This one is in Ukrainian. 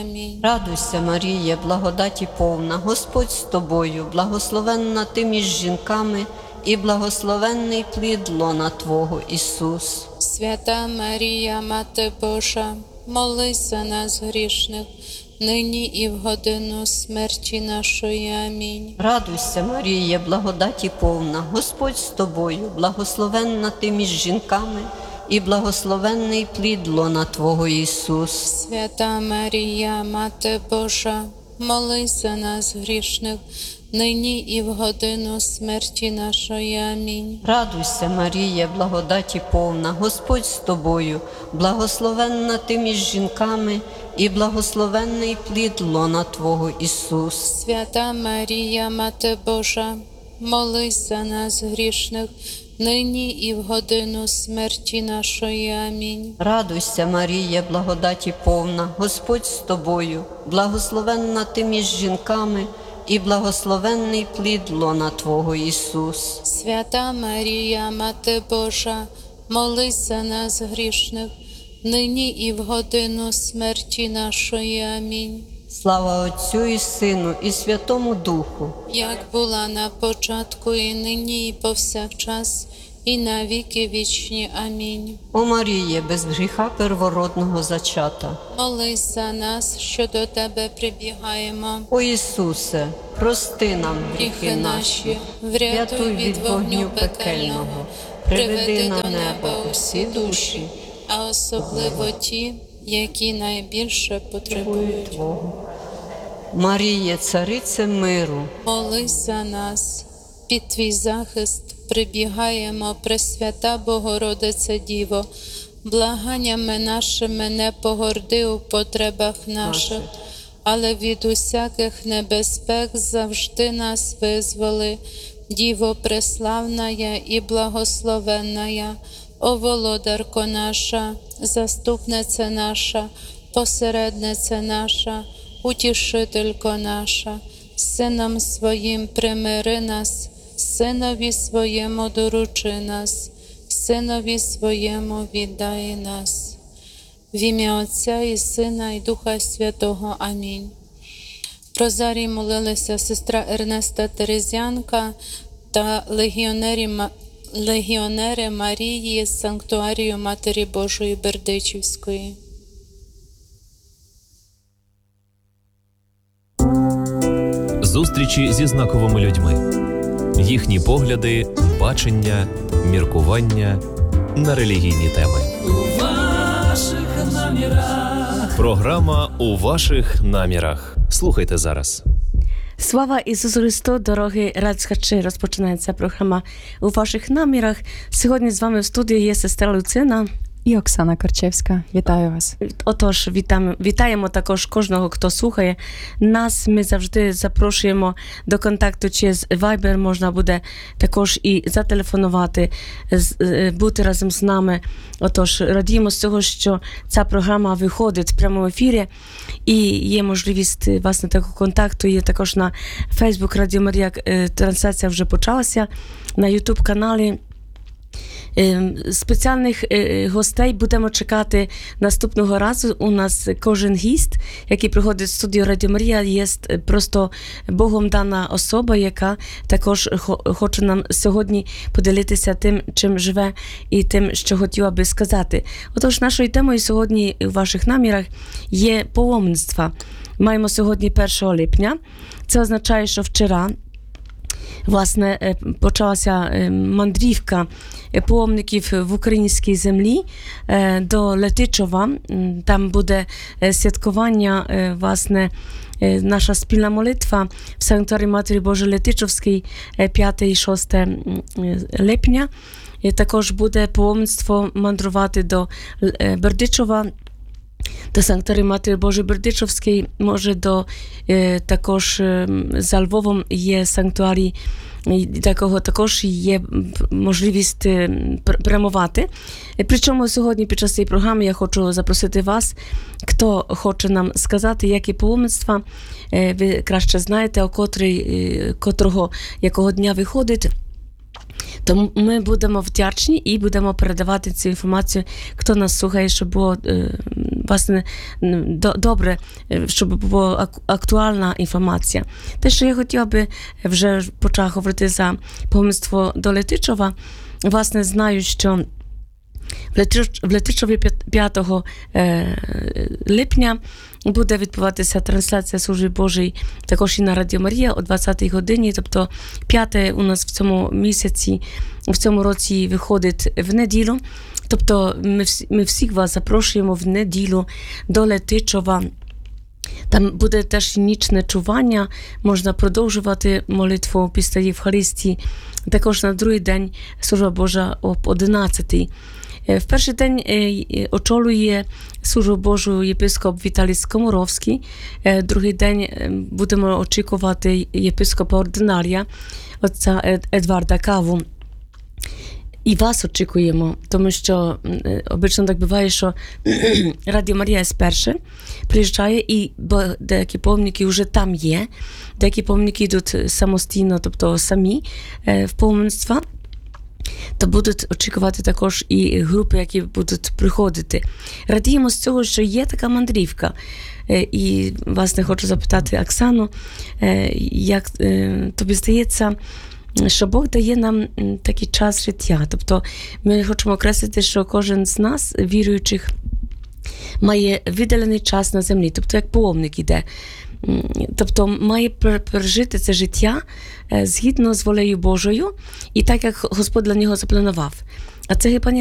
Амінь. Радуйся, Марія, благодаті повна, Господь з тобою, благословенна ти між жінками, і благословенний плід лона Твого, Ісус. Свята Марія, Мати Божа, молись за нас грішних, нині і в годину смерті нашої. Амінь. Радуйся, Марія, благодаті повна, Господь з тобою, благословенна ти між жінками, і благословенний плід лона Твого, Ісус. Свята Марія, Мати Божа, молись за нас грішних, нині і в годину смерті нашої. Амінь. Радуйся, Марія, благодаті повна, Господь з тобою, благословенна ти між жінками, і благословенний плід лона Твого, Ісус. Свята Марія, Мати Божа, молись за нас грішних, нині і в годину смерті нашої. Амінь. Радуйся, Марія, благодаті повна, Господь з тобою, благословенна ти між жінками, і благословенний плід лона Твого, Ісус. Свята Марія, Мати Божа, молись за нас грішних, нині і в годину смерті нашої. Амінь. Слава Отцю і Сину, і Святому Духу. Як була на початку, і нині, і повсякчас, і на віки вічні. Амінь. О Маріє, без гріха первородного зачата. Молись за нас, що до Тебе прибігаємо. О Ісусе, прости нам Гріхи наші, врятуй від вогню пекельного, приведи на небо усі душі, а особливо ті, які найбільше потребують. Твого. Маріє, царице миру, Молись за нас. Під Твій захист прибігаємо, Пресвята Богородице Діво, благаннями нашими не погорди у потребах наших, але від усяких небезпек завжди нас визволи. Діво преславная і благословенная, о володарко наша, заступниця наша, посередниця наша, утішителько наша, Сином Своїм примири нас, Синові Своєму доручи нас, Синові Своєму віддай нас. В ім'я Отця і Сина і Духа Святого. Амінь. В Розарії молилися сестра Ернеста Терезянка та легіонери Марії з Санктуарію Матері Божої Бердичівської. Зустрічі зі знаковими людьми. Їхні погляди, бачення, міркування на релігійні теми. У ваших намірах. Програма «У ваших намірах». Слухайте зараз. Слава Ісусу Христу, дорогі радслухачі! Розпочинається програма «У ваших намірах». Сьогодні з вами в студії є сестра Люцина і Оксана Корчевська. Вітаю вас. Отож, вітаємо також кожного, хто слухає нас. Ми завжди запрошуємо до контакту через Viber. Можна буде також і зателефонувати, бути разом з нами. Отож, радіємо з того, що ця програма виходить в прямому ефірі. І є можливість, власне, такого контакту. Є також на Facebook Радіо Марія. Трансляція вже почалася на YouTube-каналі. Спеціальних гостей будемо чекати наступного разу. У нас кожен гість, який приходить в студію Радіо Марія, є просто Богом дана особа, яка також хоче нам сьогодні поділитися тим, чим живе і тим, що хотіла би сказати. Отож, нашою темою сьогодні у ваших намірах є паломництва. Маємо сьогодні 1 липня. Це означає, що вчора власне, почалася мандрівка паломників в українській землі до Летичова. Там буде святкування, власне, наша спільна молитва в Санктуарі Матері Божої Летичовській 5 і 6 липня. І також буде паломництво мандрувати до Бердичова, до Санктуарії Матері Божої Бердичовській, може також за Львовом є санктуарій, такого також є можливість прямувати. Причому сьогодні під час цієї програми я хочу запросити вас, хто хоче нам сказати, які паломництва, ви краще знаєте, якого дня виходить. Тому ми будемо вдячні і будемо передавати цю інформацію, хто нас слухає, щоб було власне, добре, щоб була актуальна інформація. Те, що я хотіла би вже почала говорити за паломництво до Летичова, власне, знаю, що в Летичові 5 липня буде відбуватися трансляція служби Божої також і на Радіо Марія о 20-й годині, тобто 5 у нас в цьому місяці, в цьому році виходить в неділю. Тобто ми всіх вас запрошуємо в неділю до Летичова. Там буде теж нічне чування, можна продовжувати молитву після Євхаристії. Також на другий день служба Божа об 11-й. В перший день очолює службу Божу єпископ Віталій Скоморовський. Другий день будемо очікувати єпископа ординарія, отця Едварда Каву. І вас очікуємо, тому що обично так буває, що Радіо Марія спершу приїжджає, і деякі паломники вже там є, деякі паломники йдуть самостійно, тобто самі в паломництва, то будуть очікувати також і групи, які будуть приходити. Радіємо з цього, що є така мандрівка. І, власне, хочу запитати Оксану, як тобі здається, що Бог дає нам такий час життя. Тобто ми хочемо окреслити, що кожен з нас, віруючих, має виділений час на землі, тобто як паломник іде. Тобто має пережити це життя згідно з волею Божою і так, як Господь для нього запланував. А це, пані